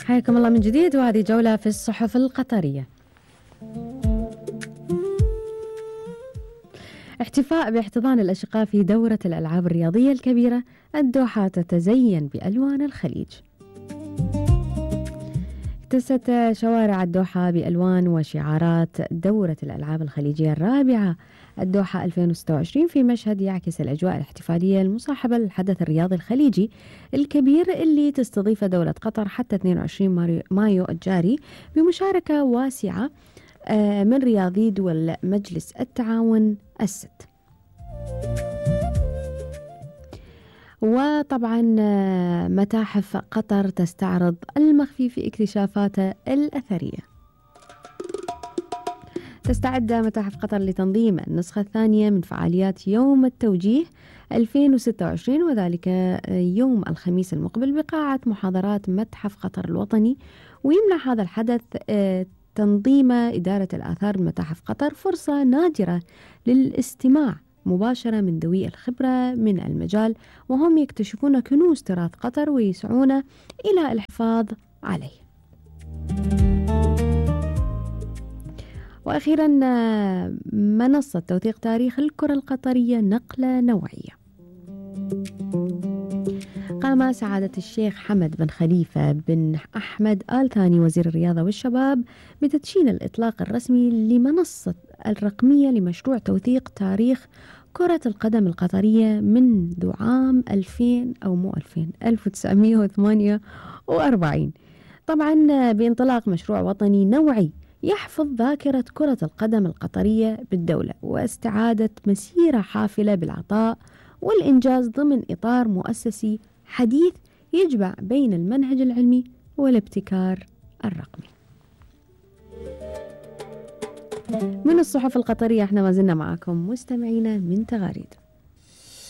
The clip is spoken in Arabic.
حياكم الله من جديد، وهذه جولة في الصحف القطرية. احتفاء باحتضان الأشقاء في دورة الألعاب الرياضية الكبيرة، الدوحة تتزين بألوان الخليج. اكتست شوارع الدوحة بألوان وشعارات دورة الألعاب الخليجية الرابعة الدوحة 2026 في مشهد يعكس الأجواء الاحتفالية المصاحبة للحدث الرياضي الخليجي الكبير اللي تستضيفه دولة قطر حتى 22 مايو الجاري، بمشاركة واسعة من رياضي دول مجلس التعاون الست. وطبعا متاحف قطر تستعرض المخفي في اكتشافاتها الأثرية. تستعد متاحف قطر لتنظيم النسخة الثانية من فعاليات يوم التوجيه 2026، وذلك يوم الخميس المقبل بقاعة محاضرات متحف قطر الوطني. ويمنح هذا الحدث تنظيم إدارة الآثار بمتاحف قطر فرصة نادرة للاستماع مباشرة من ذوي الخبرة من المجال، وهم يكتشفون كنوز تراث قطر ويسعون إلى الحفاظ عليه. وأخيرا منصة توثيق تاريخ الكرة القطرية نقلة نوعية. قام سعادة الشيخ حمد بن خليفة بن أحمد آل ثاني وزير الرياضة والشباب بتدشين الإطلاق الرسمي لمنصة الرقمية لمشروع توثيق تاريخ كرة القدم القطرية منذ عام 1948. طبعا بانطلاق مشروع وطني نوعي يحفظ ذاكرة كرة القدم القطرية بالدولة، واستعادة مسيرة حافلة بالعطاء والإنجاز ضمن إطار مؤسسي حديث يجمع بين المنهج العلمي والابتكار الرقمي. من الصحف القطرية احنا ما زلنا معكم مستمعينا من تغاريد.